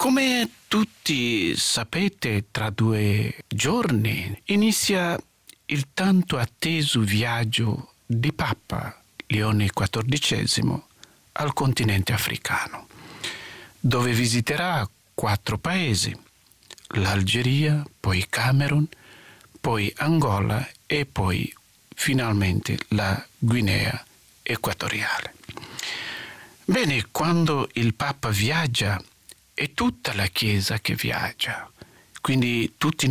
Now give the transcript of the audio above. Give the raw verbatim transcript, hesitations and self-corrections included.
Come tutti sapete, tra due giorni inizia il tanto atteso viaggio di Papa Leone quattordicesimo al continente africano, dove visiterà quattro paesi: l'Algeria, poi Camerun, poi Angola e poi finalmente la Guinea Equatoriale. Bene, quando il Papa viaggia è tutta la Chiesa che viaggia, quindi tutti